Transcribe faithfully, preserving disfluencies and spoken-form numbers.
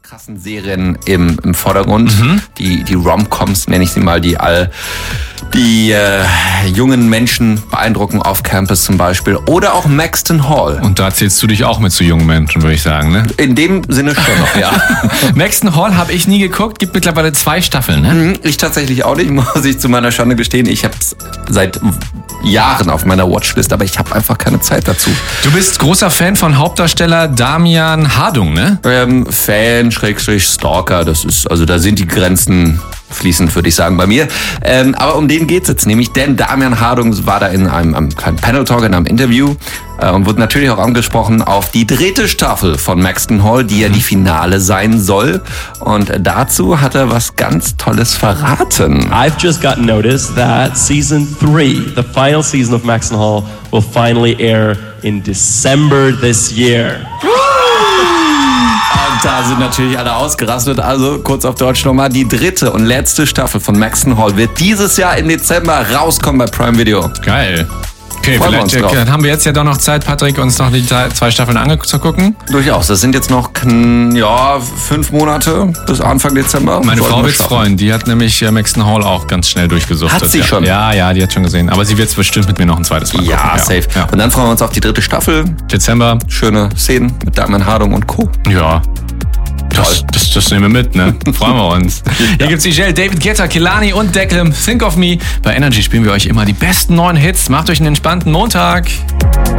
krassen Serien im, im Vordergrund. Mhm. Die, die Rom-Coms, nenne ich sie mal, die all die äh, jungen Menschen beeindrucken auf Campus zum Beispiel. Oder auch Maxton Hall. Und da zählst du dich auch mit zu jungen Menschen, würde ich sagen, ne? In dem Sinne schon noch, ja. Maxton Hall habe ich nie geguckt, gibt mittlerweile zwei Staffeln, ne? Ich tatsächlich auch nicht, muss ich zu meiner Schande gestehen. Ich habe es seit Jahren auf meiner Watchlist, aber ich habe einfach keine Zeit dazu. Du bist großer Fan von Hauptdarsteller Damian Hardung, ne? Ähm, Fan, Schrägstrich, Stalker, das ist, also da sind die Grenzen fließend, würde ich sagen, bei mir. Ähm, aber um den geht's jetzt nämlich, denn Damian Hardung war da in einem, einem kleinen Panel-Talk, in einem Interview äh, und wurde natürlich auch angesprochen auf die dritte Staffel von Maxton Hall, die ja die Finale sein soll. Und dazu hat er was ganz Tolles verraten. I've just got notice that season three, the final season of Maxton Hall, will finally air in December this year. Und da sind natürlich alle ausgerastet. Also kurz auf Deutsch nochmal. Die dritte und letzte Staffel von Maxton Hall wird dieses Jahr im Dezember rauskommen bei Prime Video. Geil. Okay, Freuen vielleicht äh, haben wir jetzt ja doch noch Zeit, Patrick, uns noch die zwei Staffeln anzugucken. Durchaus. Das sind jetzt noch kn- ja, fünf Monate bis Anfang Dezember. Meine Frau wird es freuen. Die hat nämlich äh, Maxton Hall auch ganz schnell durchgesuchtet. Hat sie ja. schon? Ja, ja, die hat schon gesehen. Aber sie wird es bestimmt mit mir noch ein zweites Mal ja, gucken. Safe. Ja, safe. Und dann freuen wir uns auf die dritte Staffel. Dezember. Schöne Szenen mit Damian Hardung und Co. Ja. Das, das, das nehmen wir mit, ne? Freuen wir uns. Ja. Hier gibt's die Gel, David Guetta, Kehlani und Declan. Think of Me. Bei Energy spielen wir euch immer die besten neuen Hits. Macht euch einen entspannten Montag.